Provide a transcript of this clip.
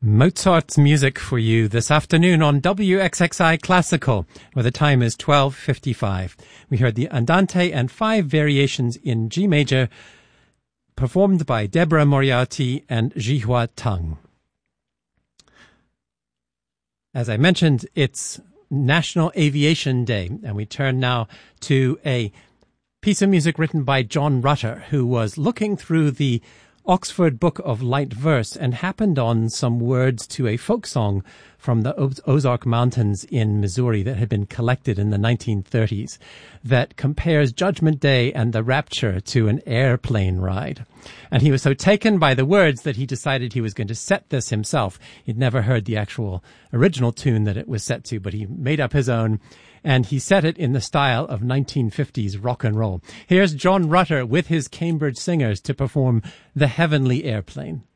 Mozart's music for you this afternoon on WXXI Classical, where the time is 12:55. We heard the Andante and 5 variations in G major, performed by Deborah Moriarty and Jihua Tang. As I mentioned, it's National Aviation Day, and we turn now to a piece of music written by John Rutter, who was looking through the Oxford Book of Light Verse and happened on some words to a folk song from the Ozark Mountains in Missouri that had been collected in the 1930s that compares Judgment Day and the Rapture to an airplane ride. And he was so taken by the words that he decided he was going to set this himself. He'd never heard the actual original tune that it was set to, but he made up his own, and he set it in the style of 1950s rock and roll. Here's John Rutter with his Cambridge Singers to perform The Heavenly Airplane.